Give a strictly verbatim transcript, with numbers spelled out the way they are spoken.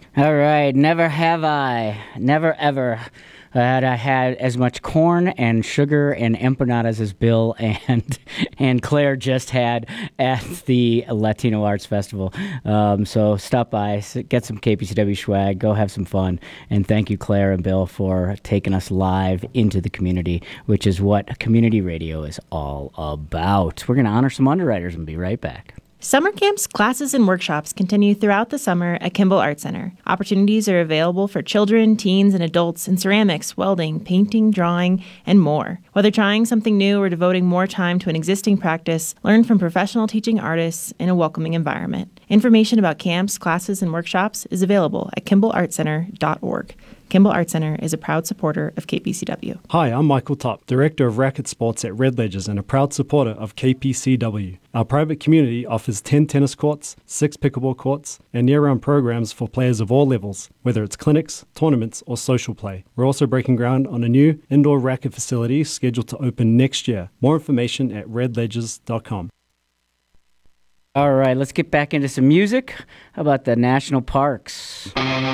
All right, never have I, never ever had I had as much corn and sugar and empanadas as Bill and and Claire just had at the Latino Arts Festival. Um, so stop by, s- get some K P C W swag, go have some fun, and thank you, Claire and Bill, for taking us live into the community, which is what community radio is all about. We're going to honor some underwriters and be right back. Summer camps, classes, and workshops continue throughout the summer at Kimball Art Center. Opportunities are available for children, teens, and adults in ceramics, welding, painting, drawing, and more. Whether trying something new or devoting more time to an existing practice, learn from professional teaching artists in a welcoming environment. Information about camps, classes, and workshops is available at kimball art center dot org. Kimball Art Center is a proud supporter of K P C W. Hi, I'm Michael Top, Director of Racket Sports at Red Ledgers and a proud supporter of K P C W. Our private community offers ten tennis courts, six pickleball courts, and year-round programs for players of all levels, whether it's clinics, tournaments, or social play. We're also breaking ground on a new indoor racket facility scheduled to open next year. More information at red ledgers dot com. All right, let's get back into some music. How about the national parks?